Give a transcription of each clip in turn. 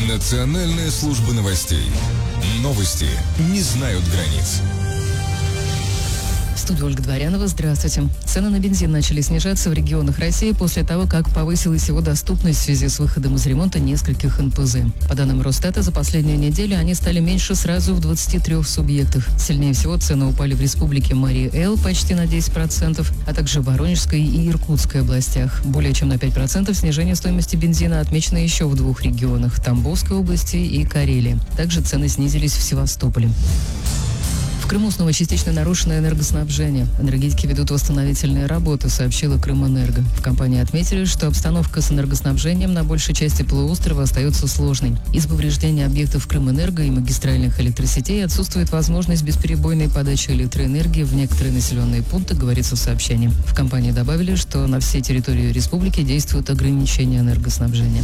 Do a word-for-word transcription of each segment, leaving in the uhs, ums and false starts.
Национальная служба новостей. Новости не знают границ. В студии Ольга Дворянова. Здравствуйте. Цены на бензин начали снижаться в регионах России после того, как повысилась его доступность в связи с выходом из ремонта нескольких эн пэ зэ. По данным Росстата, за последнюю неделю они стали меньше сразу в двадцати трёх субъектах. Сильнее всего цены упали в республике Марий-Эл почти на десять процентов, а также в Воронежской и Иркутской областях. Более чем на пять процентов снижение стоимости бензина отмечено еще в двух регионах – Тамбовской области и Карелии. Также цены снизились в Севастополе. В Крыму снова частично нарушено энергоснабжение. Энергетики ведут восстановительные работы, сообщила Крымэнерго. В компании отметили, что обстановка с энергоснабжением на большей части полуострова остается сложной. Из повреждения объектов Крымэнерго и магистральных электросетей отсутствует возможность бесперебойной подачи электроэнергии в некоторые населенные пункты, говорится в сообщении. В компании добавили, что на всей территории республики действуют ограничения энергоснабжения.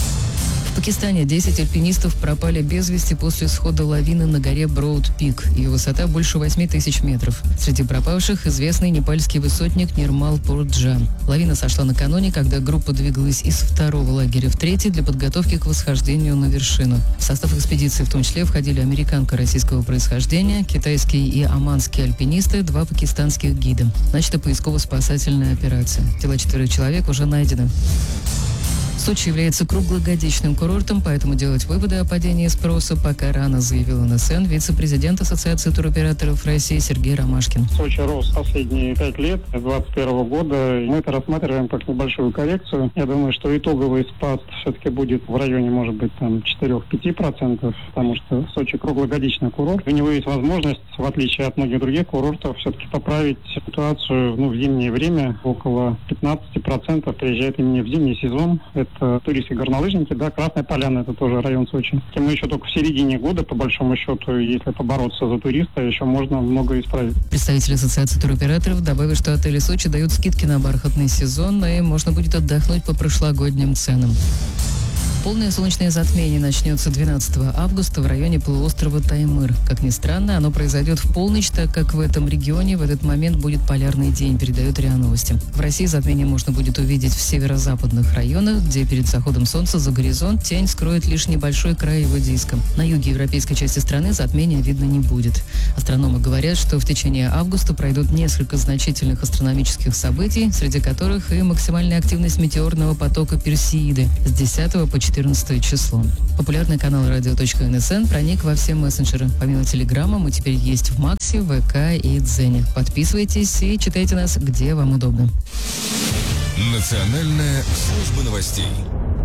В Пакистане десять альпинистов пропали без вести после схода лавины на горе Броуд-Пик. Ее высота больше восьми тысяч метров. Среди пропавших известный непальский высотник Нирмал Пурджа. Лавина сошла накануне, когда группа двигалась из второго лагеря в третий для подготовки к восхождению на вершину. В состав экспедиции в том числе входили американка российского происхождения, китайские и оманские альпинисты, два пакистанских гида. Начата поисково-спасательная операция. Тела четверых человек уже найдены. Сочи является круглогодичным курортом, поэтому делать выводы о падении спроса пока рано, заявил эн эс эн вице-президент Ассоциации туроператоров России Сергей Ромашкин. Сочи рос последние пять лет, с двадцать первого года. Мы это рассматриваем как небольшую коррекцию. Я думаю, что итоговый спад все-таки будет в районе, может быть, там четыре-пять процентов, потому что Сочи круглогодичный курорт. У него есть возможность, в отличие от многих других курортов, все-таки поправить ситуацию ну, в зимнее время. Около пятнадцать процентов приезжает именно в зимний сезон. Это туристы-горнолыжники, да, Красная Поляна, это тоже район Сочи. И мы еще только в середине года, по большому счету, если побороться за туриста, еще можно много исправить. Представитель Ассоциации туроператоров добавил, что отели Сочи дают скидки на бархатный сезон, и можно будет отдохнуть по прошлогодним ценам. Полное солнечное затмение начнется двенадцатого августа в районе полуострова Таймыр. Как ни странно, оно произойдет в полночь, так как в этом регионе в этот момент будет полярный день, передает РИА Новости. В России затмение можно будет увидеть в северо-западных районах, где перед заходом солнца за горизонт тень скроет лишь небольшой край его диска. На юге европейской части страны затмения видно не будет. Астрономы говорят, что в течение августа пройдут несколько значительных астрономических событий, среди которых и максимальная активность метеорного потока Персеиды с десятого по четырнадцатое число. Популярный канал радио точка эн эс эн проник во все мессенджеры. Помимо Телеграма мы теперь есть в Максе, ВК и Дзене. Подписывайтесь и читайте нас, где вам удобно. Национальная служба новостей.